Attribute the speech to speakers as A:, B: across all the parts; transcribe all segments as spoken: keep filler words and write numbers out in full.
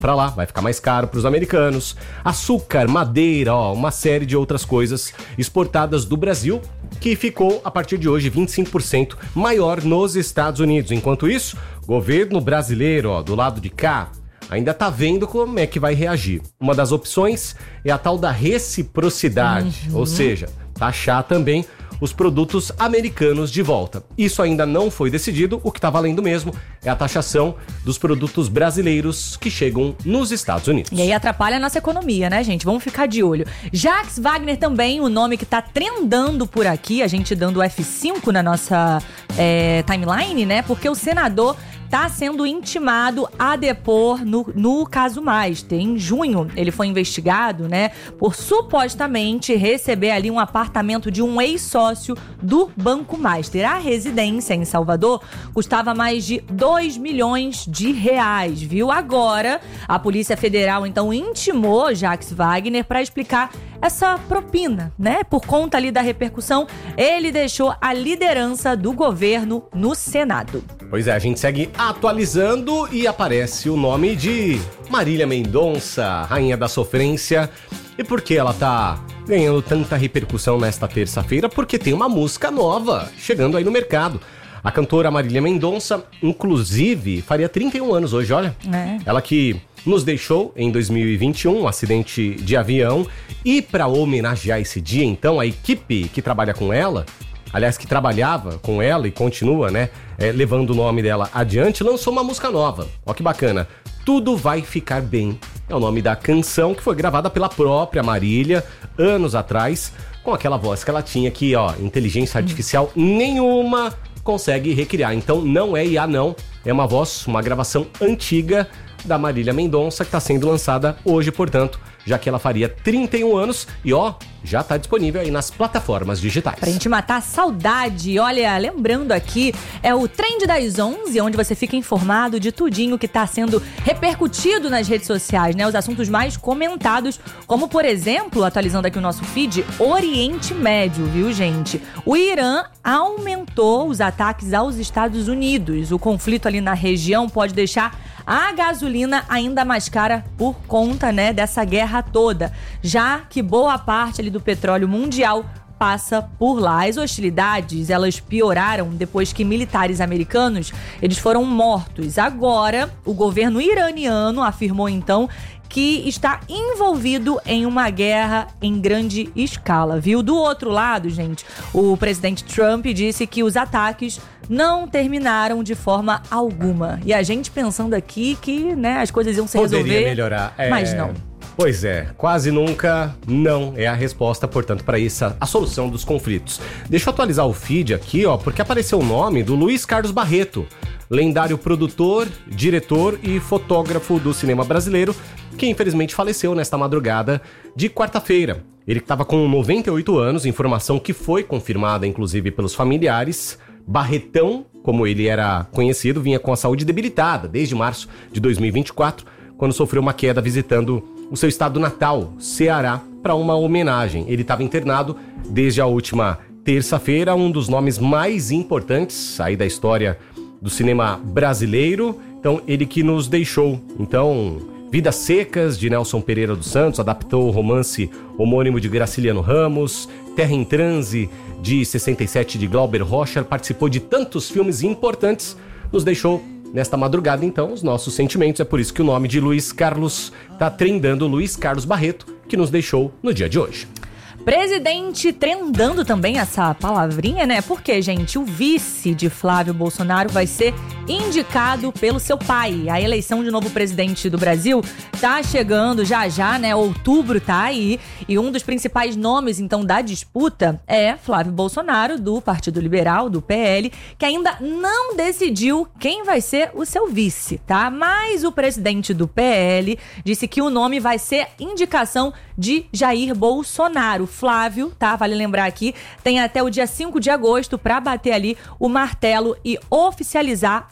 A: para lá, vai ficar mais caro para os americanos. Açúcar, madeira, ó, uma série de outras coisas exportadas do Brasil, que ficou, a partir de hoje, vinte e cinco por cento maior nos Estados Unidos. Enquanto isso, o governo brasileiro, ó, do lado de cá, ainda tá vendo como é que vai reagir. Uma das opções é a tal da reciprocidade, uhum. ou seja, taxar também os produtos americanos de volta. Isso ainda não foi decidido, o que tá valendo mesmo é a taxação dos produtos brasileiros que chegam nos Estados Unidos.
B: E aí atrapalha a nossa economia, né, gente? Vamos ficar de olho. Jacques Wagner também, o nome que tá trendando por aqui, a gente dando F cinco na nossa é, timeline, né? Porque o senador está sendo intimado a depor no, no caso Master. Em junho, ele foi investigado, né, por supostamente receber ali um apartamento de um ex-sócio do Banco Master. A residência em Salvador custava mais de dois milhões de reais, viu? Agora, a Polícia Federal, então, intimou Jacques Wagner para explicar essa propina, né? Por conta ali da repercussão, ele deixou a liderança do governo no Senado.
A: Pois é, a gente segue atualizando e aparece o nome de Marília Mendonça, rainha da sofrência. E por que ela tá ganhando tanta repercussão nesta terça-feira? Porque tem uma música nova chegando aí no mercado. A cantora Marília Mendonça, inclusive, faria trinta e um anos hoje, olha. É. Ela que nos deixou em dois mil e vinte e um, um acidente de avião. E para homenagear esse dia, então, a equipe que trabalha com ela, aliás, que trabalhava com ela e continua, né, é, levando o nome dela adiante, lançou uma música nova. Ó que bacana. Tudo Vai Ficar Bem. É o nome da canção que foi gravada pela própria Marília, anos atrás, com aquela voz que ela tinha que, ó, inteligência artificial nenhuma consegue recriar. Então não é I A não, é uma voz, uma gravação antiga da Marília Mendonça que está sendo lançada hoje, portanto, já que ela faria trinta e um anos e ó, já está disponível aí nas plataformas digitais.
B: Pra gente matar a saudade, olha, lembrando aqui, é o Trend das onze, onde você fica informado de tudinho que está sendo repercutido nas redes sociais, né? Os assuntos mais comentados, como por exemplo, atualizando aqui o nosso feed, Oriente Médio, viu, gente? O Irã aumentou os ataques aos Estados Unidos. O conflito ali na região pode deixar a gasolina ainda mais cara por conta, né, dessa guerra toda, já que boa parte ali do petróleo mundial passa por lá. As hostilidades, elas pioraram depois que militares americanos, eles foram mortos. Agora, o governo iraniano afirmou então que está envolvido em uma guerra em grande escala, viu? Do outro lado, gente, o presidente Trump disse que os ataques não terminaram de forma alguma. E a gente pensando aqui que, né, as coisas iam se
A: Poderia
B: resolver,
A: melhorar. É...
B: mas não.
A: Pois é, quase nunca não é a resposta, portanto, para essa a solução dos conflitos. Deixa eu atualizar o feed aqui, ó, porque apareceu o nome do Luiz Carlos Barreto, lendário produtor, diretor e fotógrafo do cinema brasileiro, que infelizmente faleceu nesta madrugada de quarta-feira. Ele estava com noventa e oito anos, informação que foi confirmada inclusive pelos familiares. Barretão, como ele era conhecido, vinha com a saúde debilitada desde março de dois mil e vinte e quatro, quando sofreu uma queda visitando o seu estado natal, Ceará, para uma homenagem. Ele estava internado desde a última terça-feira, um dos nomes mais importantes aí da história do cinema brasileiro. Então, ele que nos deixou. Então, Vidas Secas, de Nelson Pereira dos Santos, adaptou o romance homônimo de Graciliano Ramos. Terra em Transe, de sessenta e sete, de Glauber Rocha, participou de tantos filmes importantes, nos deixou nesta madrugada. Então, os nossos sentimentos, é por isso que o nome de Luiz Carlos está trendando, Luiz Carlos Barreto, que nos deixou no dia de hoje.
B: Presidente trendando também essa palavrinha, né? Porque, gente, o vice de Flávio Bolsonaro vai ser indicado pelo seu pai. A eleição de novo presidente do Brasil tá chegando já já, né? Outubro tá aí. E um dos principais nomes, então, da disputa é Flávio Bolsonaro, do Partido Liberal, do P L, que ainda não decidiu quem vai ser o seu vice, tá? Mas o presidente do P L disse que o nome vai ser indicação de Jair Bolsonaro. Flávio, tá? Vale lembrar aqui, tem até o dia cinco de agosto para bater ali o martelo e oficializar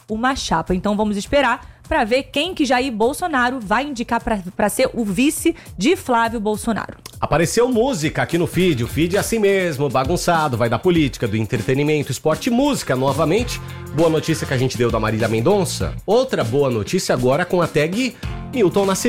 B: uma chapa. Então vamos esperar para ver quem que Jair Bolsonaro vai indicar para ser o vice de Flávio Bolsonaro.
A: Apareceu música aqui no feed, o feed é assim mesmo, bagunçado, vai da política, do entretenimento, esporte e música novamente. Boa notícia que a gente deu da Marília Mendonça. Outra boa notícia agora com a tag Milton Nascimento.